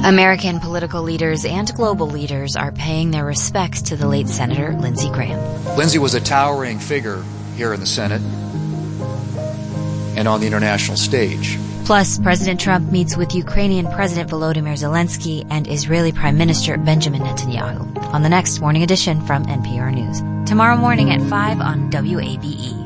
American political leaders and global leaders are paying their respects to the late Senator Lindsey Graham. Lindsey was a towering figure here in the Senate and on the international stage. Plus, President Trump meets with Ukrainian President Volodymyr Zelensky and Israeli Prime Minister Benjamin Netanyahu on the next Morning Edition from NPR News. Tomorrow morning at 5 on WABE.